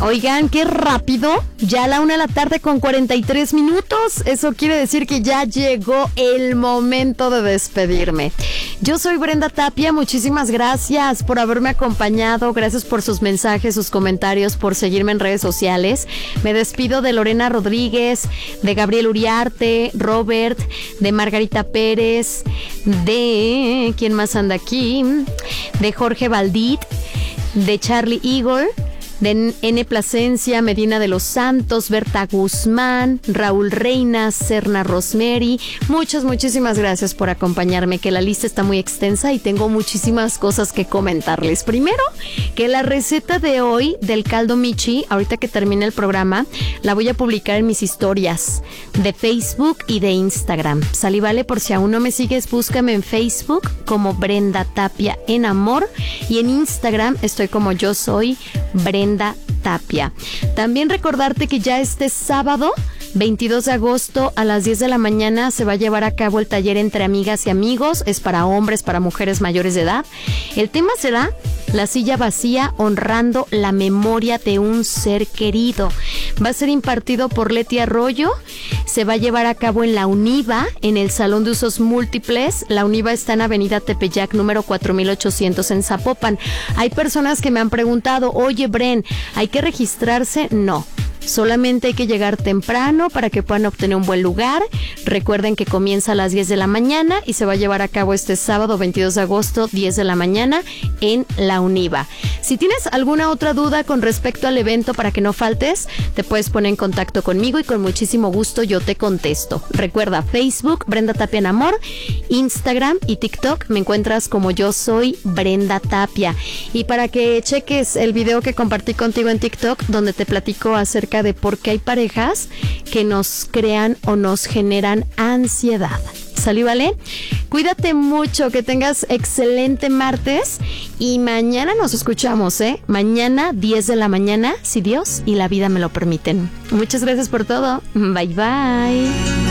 Oigan, qué rápido, ya a la 1:43 p.m. Eso quiere decir que ya llegó el momento de despedirme. Yo soy Brenda Tapia, muchísimas gracias por haberme acompañado, gracias por sus mensajes, sus comentarios, por seguirme en redes sociales. Me despido de Lorena Rodríguez, de Gabriel Uriarte, Robert, de Margarita Pérez, de... ¿quién más anda aquí? De Jorge Valdit, de Charlie Igor, de N. Plasencia, Medina de los Santos, Berta Guzmán, Raúl Reina, Serna Rosemary. Muchísimas gracias por acompañarme, que la lista está muy extensa y tengo muchísimas cosas que comentarles. Primero, que la receta de hoy del caldo Michi, ahorita que termine el programa, la voy a publicar en mis historias de Facebook y de Instagram. Salí, vale, por si aún no me sigues, búscame en Facebook como Brenda Tapia en Amor y en Instagram estoy como Yo Soy Brenda Tapia. También recordarte que ya este sábado 22 de agosto a las 10 de la mañana se va a llevar a cabo el taller Entre Amigas y Amigos. Es para hombres, para mujeres mayores de edad. El tema será La silla vacía, honrando la memoria de un ser querido. Va a ser impartido por Leti Arroyo. Se va a llevar a cabo en la UNIVA, en el Salón de Usos Múltiples. La UNIVA está en Avenida Tepeyac, número 4800 en Zapopan. Hay personas que me han preguntado, oye, Bren, ¿hay que registrarse? No. Solamente hay que llegar temprano para que puedan obtener un buen lugar. Recuerden que comienza a las 10 de la mañana y se va a llevar a cabo este sábado 22 de agosto, 10 de la mañana en la UNIVA. Si tienes alguna otra duda con respecto al evento para que no faltes, te puedes poner en contacto conmigo y con muchísimo gusto yo te contesto. Recuerda, Facebook, Brenda Tapia en Amor, Instagram y TikTok me encuentras como Yo Soy Brenda Tapia. Y para que cheques el video que compartí contigo en TikTok, donde te platico acerca de por qué hay parejas que nos crean o nos generan ansiedad. ¿Salí, vale? Cuídate mucho, que tengas excelente martes y mañana nos escuchamos, ¿eh? Mañana 10 de la mañana, si Dios y la vida me lo permiten. Muchas gracias por todo. Bye, bye.